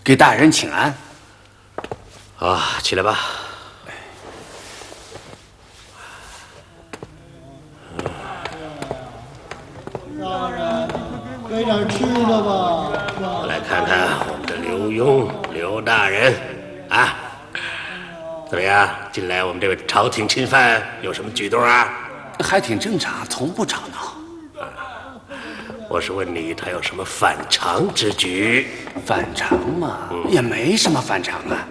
给大人请安。 啊，起来吧。 大人，给点吃的吧。 我来看看我们的刘墉刘大人啊，怎么样？近来我们这位朝廷钦犯有什么举动啊？ 还挺正常，从不吵闹。 我是问你，他有什么反常之举？ 反常嘛，也没什么反常啊。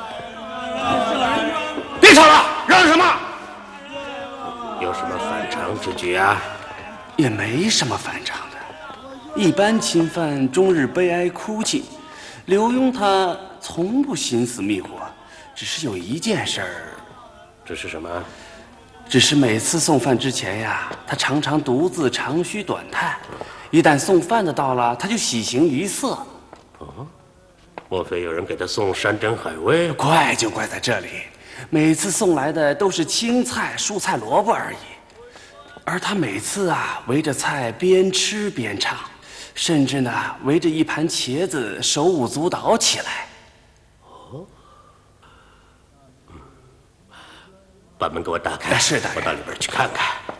别吵了，嚷什么？ 有什么反常之举啊？ 也没什么反常的。一般侵犯终日悲哀哭泣，刘墉他从不心死灭火，只是有一件事儿。 这是什么？ 只是每次送饭之前呀，他常常独自长吁短叹。一旦送饭的到了，他就喜形于色。 哦，莫非有人给他送山珍海味？ 怪就怪在这里，每次送来的都是青菜、蔬菜、萝卜而已，而他每次啊围着菜边吃边唱，甚至呢围着一盘茄子手舞足蹈起来。 哦，把门给我打开， 是的， 我到里边去看看。